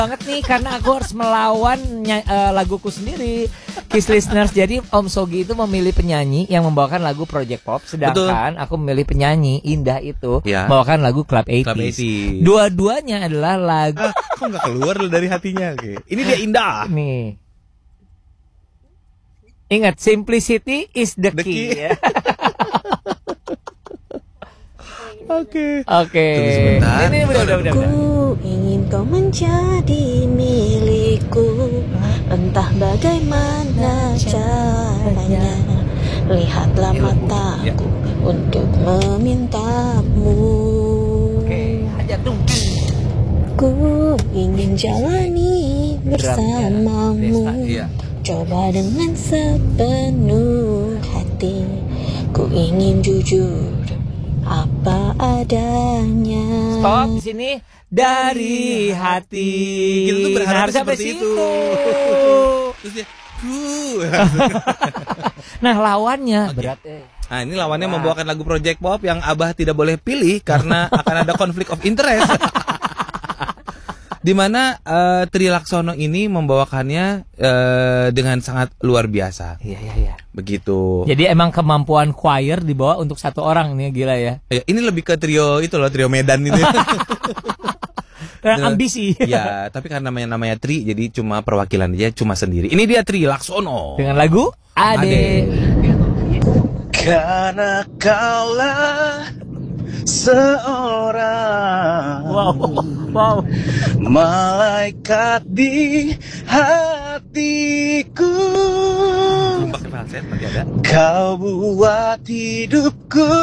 banget nih karena aku harus melawan laguku sendiri. Kiss listeners, jadi Om Sogi itu memilih penyanyi yang membawakan lagu Project Pop, sedangkan aku memilih penyanyi Indah itu membawakan lagu Club 80s. Dua-duanya adalah lagu kok nggak keluar dari hatinya. Oke. Ini dia Indah. nih. Ingat, simplicity is the key. Ya. Oke. Tunggu sebentar. Ini udah. Ku ingin kau menjadi milikku, entah bagaimana caranya. Lihatlah mataku untuk memintamu. Ku ingin jalani bersamamu, coba dengan sepenuh hati. Ku ingin jujur apa adanya. Stop di sini dari hati. Kita tuh berharap harus sampai seperti situ. Terus dia, Nah lawannya berat. Nah ini lawannya membawakan lagu Project Pop yang Abah tidak boleh pilih karena akan ada konflik of interest. Di mana Tri Laksono ini membawakannya dengan sangat luar biasa. Iya. Begitu. Jadi emang kemampuan choir dibawa untuk satu orang nih, gila ya. Ini lebih ke trio itu loh, trio Medan itu. Ambisi. Ya, tapi karena namanya Tri, jadi cuma perwakilan dia cuma sendiri. Ini dia Tri Laksono dengan lagu Ade. Karena kaulah seorang malaikat di hatiku. Kau buat hidupku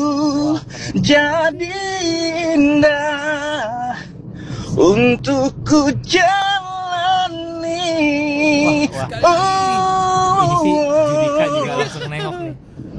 jadi indah untuk ku jalani. Ini sih Judika juga langsung nengok nih.